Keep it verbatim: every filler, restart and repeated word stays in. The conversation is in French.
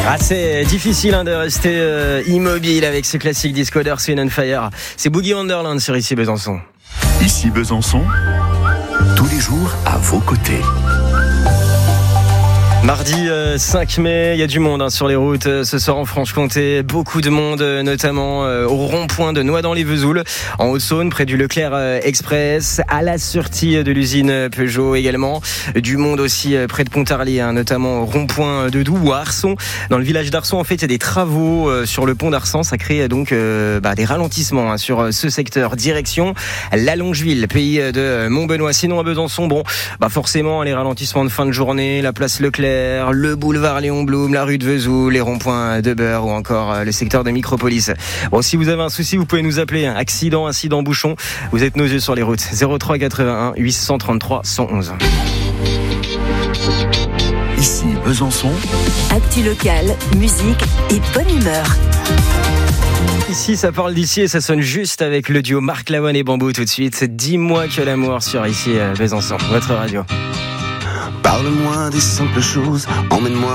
Ah, c'est difficile hein, de rester euh, immobile avec ce classique disco d'Earth, Wind and Fire. C'est Boogie Wonderland sur Ici Besançon. Ici Besançon, tous les jours à vos côtés. Mardi euh, cinq mai, il y a du monde hein, sur les routes euh, ce soir en Franche-Comté. Beaucoup de monde, euh, notamment euh, au rond-point de Noidans-les-Vesoul, en Haute-Saône, près du Leclerc euh, Express, à la sortie de l'usine Peugeot également. Du monde aussi euh, près de Pontarlier, hein, notamment au rond-point de Doubs ou à Arson. Dans le village d'Arson, en fait, il y a des travaux euh, sur le pont d'Arsan. Ça crée donc euh, bah, des ralentissements hein, sur euh, ce secteur. Direction la Longeville, pays de Montbenoît. Sinon à Besançon, bon, bah forcément les ralentissements de fin de journée, la place Leclerc, le boulevard Léon Blum, la rue de Vesoul, les ronds-points de Beurre ou encore le secteur de Micropolis. Bon, si vous avez un souci, vous pouvez nous appeler. Accident, incident, bouchon. Vous êtes nos yeux sur les routes. zéro trois quatre-vingt-un huit cent trente-trois cent onze. Ici Besançon. Actu locale, musique et bonne humeur. Ici, ça parle d'ici et ça sonne juste avec le duo Marc Lavoine et Bambou tout de suite. Dis-moi que l'amour sur Ici Besançon, votre radio. Parle-moi des simples choses, emmène-moi